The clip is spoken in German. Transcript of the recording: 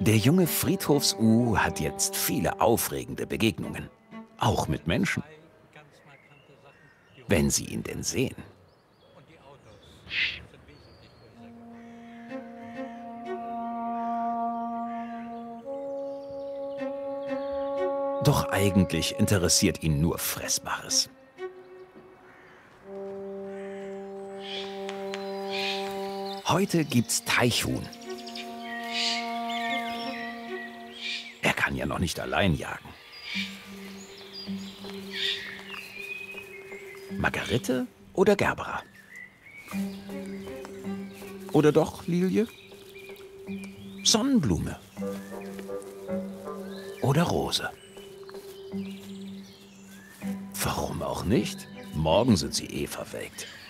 Der junge Friedhofs-Uhu hat jetzt viele aufregende Begegnungen. Auch mit Menschen, wenn sie ihn denn sehen. Doch eigentlich interessiert ihn nur Fressbares. Heute gibt's Teichhuhn. Er kann ja noch nicht allein jagen. Margarite oder Gerbera? Oder doch Lilie? Sonnenblume? Oder Rose? Warum auch nicht? Morgen sind sie eh verwelkt.